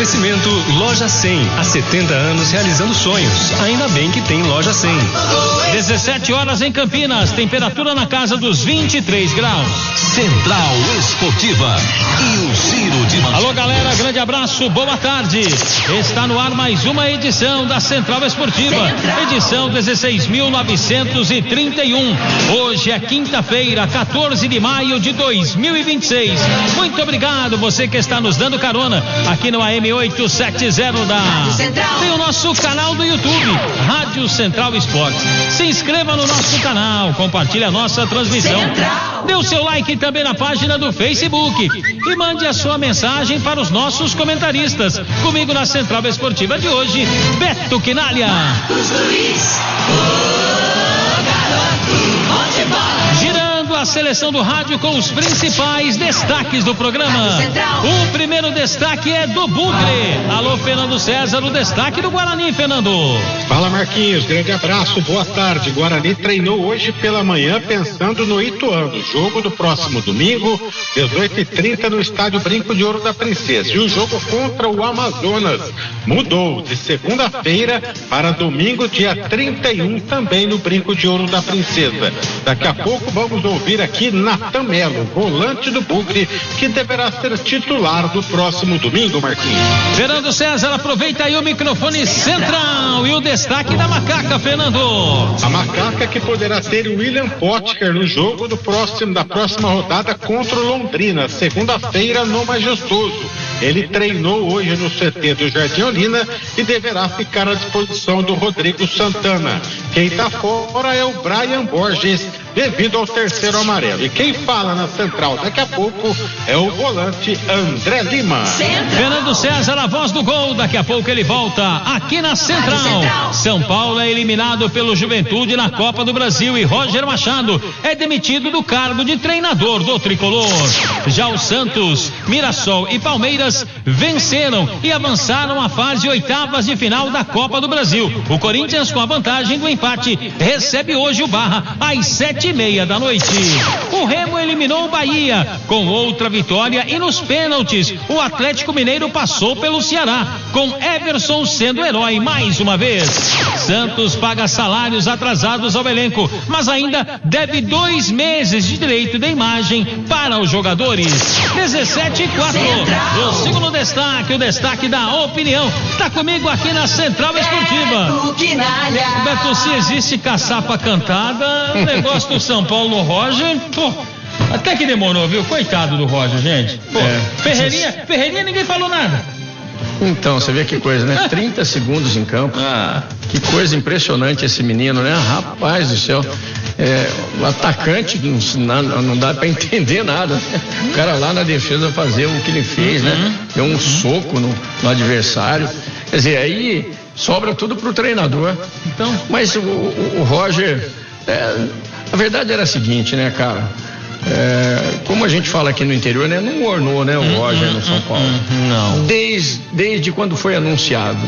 Oferecimento Loja 100. Há 70 anos realizando sonhos. Ainda bem que tem Loja 100. 17 horas em Campinas. Temperatura na casa dos 23 graus. Central Esportiva e o Giro de Manchete. Alô, galera. Grande abraço. Boa tarde. Está no ar mais uma edição da Central Esportiva. Edição 16.931. Hoje é quinta-feira, 14 de maio de 2026. Muito obrigado você que está nos dando carona aqui no AM 870 da. Tem o nosso canal do YouTube, Rádio Central Esportes. Se inscreva no nosso canal, compartilhe a nossa transmissão. Dê o seu like também na página do Facebook e mande a sua mensagem para os nossos comentaristas. Comigo na Central Esportiva de hoje, Beto Quinalha. Girando a seleção do rádio com os principais destaques do programa. O primeiro destaque é do Bugre. Alô, Fernando César, o destaque do Guarani, Fernando. Fala, Marquinhos, grande abraço, boa tarde. Guarani treinou hoje pela manhã pensando no Ituano. Jogo do próximo domingo, 18h30 no estádio Brinco de Ouro da Princesa. E o jogo contra o Amazonas mudou de segunda-feira para domingo, dia 31, também no Brinco de Ouro da Princesa. Daqui a pouco vamos ouvir aqui Natan Melo, volante do Bugre, que deverá ser titular do próximo domingo, Marquinhos. Fernando César, aproveita aí o microfone central e o destaque da Macaca, Fernando. A Macaca que poderá ter o William Potker no jogo da próxima rodada contra o Londrina, segunda-feira no Majestoso. Ele treinou hoje no CT do Jardim Olina e deverá ficar à disposição do Rodrigo Santana. Quem está fora é o Brian Borges, devido ao terceiro amarelo. E quem fala na central daqui a pouco é o volante André Lima. Fernando César, a voz do gol. Daqui a pouco ele volta aqui na Central. São Paulo é eliminado pelo Juventude na Copa do Brasil e Roger Machado é demitido do cargo de treinador do tricolor. Já o Santos, Mirassol e Palmeiras venceram e avançaram à fase oitavas de final da Copa do Brasil. O Corinthians, com a vantagem do empate, recebe hoje o Barra às 7h30 da noite. O Remo eliminou o Bahia com outra vitória e nos pênaltis o Atlético Mineiro passou pelo Ceará, com Everson sendo herói mais uma vez. Santos paga salários atrasados ao elenco, mas ainda deve 2 meses de direito de imagem para os jogadores. 17h04. O segundo destaque, o destaque da opinião, tá comigo aqui na Central Esportiva. Beto, se existe caçapa cantada, o negócio do São Paulo no Roger, pô, até que demorou, viu? Coitado do Roger, gente. Pô, Ferreirinha ninguém falou nada. Então, você vê que coisa, né? 30 segundos em campo. Que coisa impressionante esse menino, né? Rapaz do céu. O atacante não dá pra entender nada. O cara lá na defesa fazer o que ele fez, né? Deu um soco no adversário. Quer dizer, aí sobra tudo pro treinador. Então, mas o Roger, a verdade era a seguinte, né, cara? Como a gente fala aqui no interior, né? Não ornou, né? O Roger no São Paulo. Não. Desde quando foi anunciado.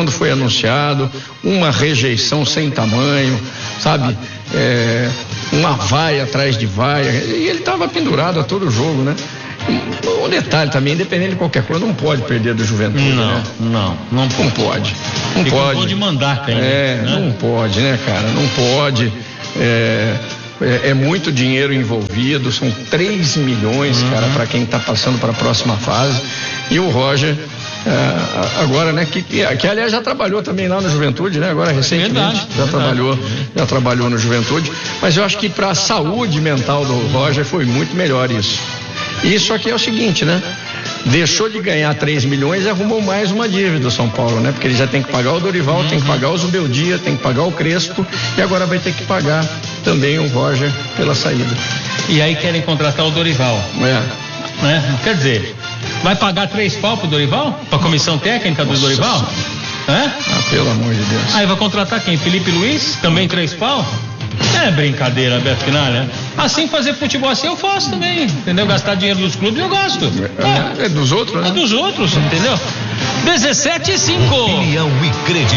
Uma rejeição sem tamanho, sabe? Uma vaia atrás de vaia. E ele estava pendurado a todo jogo, né? Um detalhe também, independente de qualquer coisa, não pode perder do Juventude, né? Não pode. Não pode. Pode mandar, cara. Né? Não pode, né, cara? Não pode. É muito dinheiro envolvido, são 3 milhões, cara, para quem está passando para a próxima fase. E o Roger, agora, né, que aliás já trabalhou também lá no Juventude, né? Agora recentemente já trabalhou no Juventude. Mas eu acho que para a saúde mental do Roger foi muito melhor isso. Isso aqui é o seguinte, né? Deixou de ganhar 3 milhões e arrumou mais uma dívida do São Paulo, né? Porque ele já tem que pagar o Dorival, tem que pagar o Zubeldia, tem que pagar o Crespo e agora vai ter que pagar também o Roger pela saída. E aí querem contratar o Dorival. Quer dizer, vai pagar 3 pau pro Dorival? Pra comissão técnica do Dorival? Pelo amor de Deus. Aí vai contratar quem? Felipe Luiz? Também 3 pau? É brincadeira, Beto Quinalha. Assim, fazer futebol assim eu faço também, entendeu? Gastar dinheiro dos clubes eu gasto. É dos outros, né? É dos outros, entendeu? 17h05. Opinião e credibilidade.